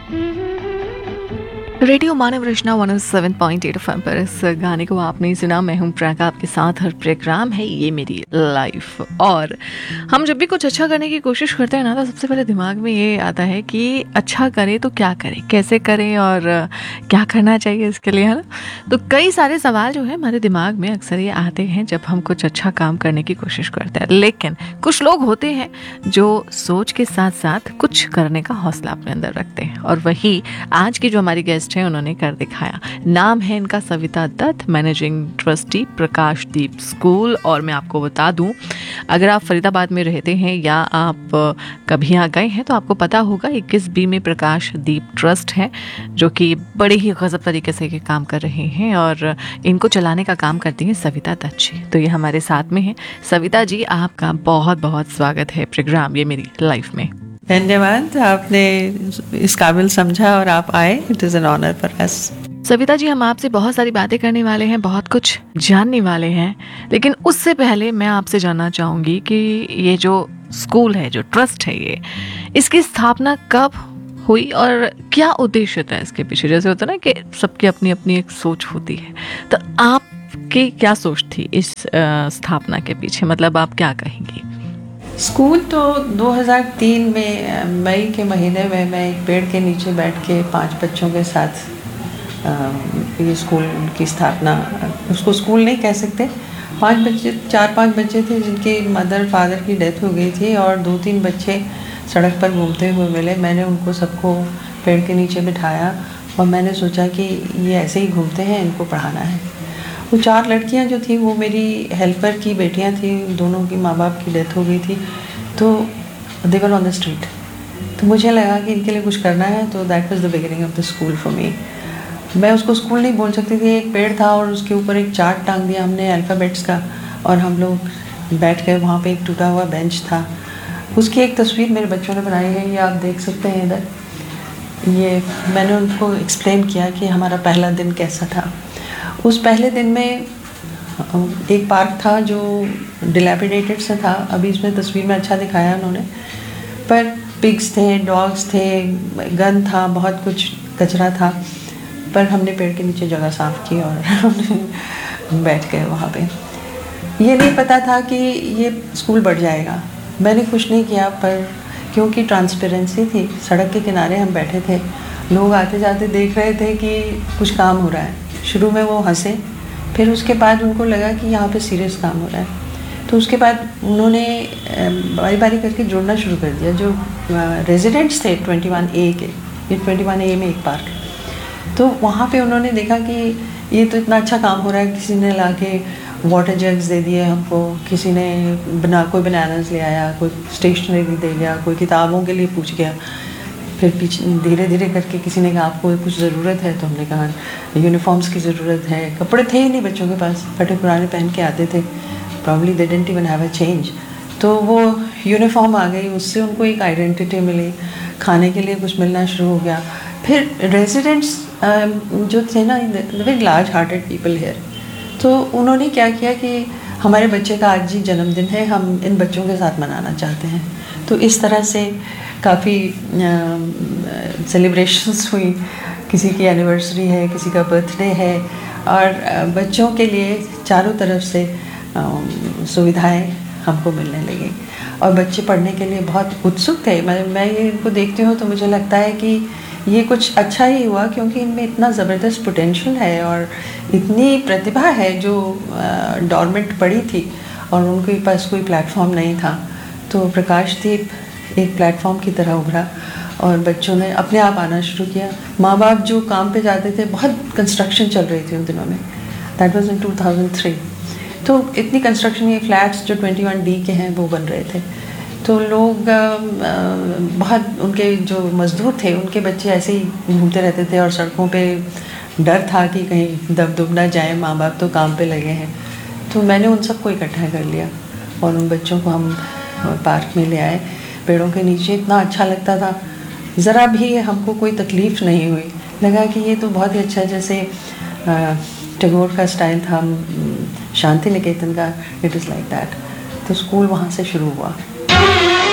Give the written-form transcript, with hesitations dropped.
Radio मानव रचना 107.8 FM पर इस गाने को आपने सुना। मैं हूं प्रियंका, आपके साथ हर प्रोग्राम है ये मेरी लाइफ। और हम जब भी कुछ अच्छा करने की कोशिश करते हैं ना, तो सबसे पहले दिमाग में ये आता है कि अच्छा करें तो क्या करें, कैसे करें और क्या करना चाहिए इसके लिए, है ना। तो कई सारे सवाल जो है हमारे दिमाग में अक्सर ये आते हैं जब हम कुछ अच्छा काम करने की कोशिश करते हैं। लेकिन कुछ लोग होते हैं जो सोच के साथ साथ कुछ करने का हौसला अपने अंदर रखते हैं, और वही आज की जो हमारी गेस्ट है उन्होंने कर दिखाया। नाम है इनका Savita Dutt, managing trustee प्रकाशदीप school. और मैं आपको बता दूं, अगर आप फरीदाबाद में रहते हैं या आप कभी यहाँ गए हैं तो आपको पता होगा 21B में प्रकाशदीप ट्रस्ट है, जो कि बड़े ही गजब तरीके से ये काम कर रहे हैं, और इनको चलाने का काम करती हैं सविता दत्त जी। तो ये हमारे साथ में है। सविता जी, आपका बहुत बहुत स्वागत है प्रोग्राम ये मेरी लाइफ में। धन्यवाद, आपने इस काबिल समझा और आप आए। It is an honour for us. Savita ji, हम आपसे बहुत सारी बातें करने वाले हैं, बहुत कुछ जानने वाले हैं, लेकिन उससे पहले मैं आपसे जानना चाहूँगी कि ये जो स्कूल है, जो ट्रस्ट है, ये इसकी स्थापना कब हुई और क्या उद्देश्य था इसके पीछे। जैसे होता है ना कि सबकी अपनी अपनी एक सोच होती है, तो आपकी क्या सोच थी इस स्थापना के पीछे, मतलब आप क्या कहेंगी? स्कूल तो 2003 में मई के महीने में मैं एक पेड़ के नीचे बैठ के 5 बच्चों के साथ ये स्कूल की स्थापना, उसको स्कूल नहीं कह सकते, 4-5 बच्चे थे जिनकी मदर फादर की डेथ हो गई थी, और 2-3 बच्चे सड़क पर घूमते हुए मिले। मैंने उनको सबको पेड़ के नीचे बिठाया और मैंने सोचा कि ये ऐसे ही घूमते हैं, इनको पढ़ाना है। वो 4 लड़कियां जो थी वो मेरी हेल्पर की बेटियां थी, दोनों की माँ बाप की डेथ हो गई थी, तो दे वर ऑन द स्ट्रीट। तो मुझे लगा कि इनके लिए कुछ करना है, तो that was the beginning of the school for me. मैं उसको स्कूल नहीं बोल सकती थी, एक पेड़ था और उसके ऊपर एक चार्ट टांग दिया हमने अल्फ़ाबेट्स का, और हम लोग बैठ गए। वहाँ पे एक टूटा हुआ बेंच था, उसकी एक तस्वीर मेरे बच्चों ने बनाई है, ये आप देख सकते हैं इधर। ये मैंने उनको एक्सप्लेन किया कि हमारा पहला दिन कैसा था। उस पहले दिन में एक पार्क था जो डिलैपिडेटेड सा था, अभी इसमें तस्वीर में अच्छा दिखाया उन्होंने, पर पिग्स थे, डॉग्स थे, गंद था, बहुत कुछ कचरा था, पर हमने पेड़ के नीचे जगह साफ़ की और बैठ गए वहाँ पे। ये नहीं पता था कि ये स्कूल बढ़ जाएगा, मैंने कुछ नहीं किया, पर क्योंकि ट्रांसपेरेंसी थी, सड़क के किनारे हम बैठे थे, लोग आते जाते देख रहे थे कि कुछ काम हो रहा है। शुरू में वो हंसे, फिर उसके बाद उनको लगा कि यहाँ पे सीरियस काम हो रहा है, तो उसके बाद उन्होंने बारी बारी करके जुड़ना शुरू कर दिया। जो रेजिडेंट्स थे 21A के, ये 21A में एक पार्क है, तो वहाँ पे उन्होंने देखा कि ये तो इतना अच्छा काम हो रहा है। किसी ने ला के वाटर जग्स दे दिए हमको, किसी ने कोई बनानास ले आया, कोई स्टेशनरी दे गया, कोई किताबों के लिए पूछ गया। फिर पीछे धीरे धीरे करके किसी ने कहा आपको कुछ ज़रूरत है, तो हमने कहा यूनिफॉर्म्स की ज़रूरत है। कपड़े थे ही नहीं बच्चों के पास, फटे पुराने पहन के आते थे, probably they didn't even have a change. तो वो यूनिफॉर्म आ गई, उससे उनको एक आइडेंटिटी मिली, खाने के लिए कुछ मिलना शुरू हो गया। फिर रेजिडेंट्स जो थे ना, very large hearted people here, तो उन्होंने क्या किया कि हमारे बच्चे का आज ही जन्मदिन है, हम इन बच्चों के साथ मनाना चाहते हैं। तो इस तरह से काफ़ी सेलिब्रेशंस हुई, किसी की एनिवर्सरी है, किसी का बर्थडे है, और बच्चों के लिए चारों तरफ से सुविधाएं हमको मिलने लगी, और बच्चे पढ़ने के लिए बहुत उत्सुक थे। मैं ये इनको देखती हूँ तो मुझे लगता है कि ये कुछ अच्छा ही हुआ, क्योंकि इनमें इतना ज़बरदस्त पोटेंशियल है और इतनी प्रतिभा है जो डॉर्मेंट पड़ी थी, और उनके पास कोई प्लेटफॉर्म नहीं था। तो प्रकाशदीप एक प्लेटफॉर्म की तरह उभरा और बच्चों ने अपने आप आना शुरू किया। माँ बाप जो काम पे जाते थे, बहुत कंस्ट्रक्शन चल रही थी उन दिनों में, दैट वाज इन 2003। तो इतनी कंस्ट्रक्शन, ये फ्लैट्स जो 21D के हैं वो बन रहे थे, तो लोग बहुत, उनके जो मज़दूर थे उनके बच्चे ऐसे ही घूमते रहते थे, और सड़कों पे डर था कि कहीं दब दुब ना जाए, माँ बाप तो काम पे लगे हैं। तो मैंने उन सबको इकट्ठा कर लिया और उन बच्चों को हम पार्क में ले आए, पेड़ों के नीचे। इतना अच्छा लगता था, ज़रा भी हमको कोई तकलीफ़ नहीं हुई, लगा कि ये तो बहुत ही अच्छा, जैसे टैगोर का स्टाइल था, शांति निकेतन का, इट इज़ लाइक दैट। तो स्कूल वहाँ से शुरू हुआ।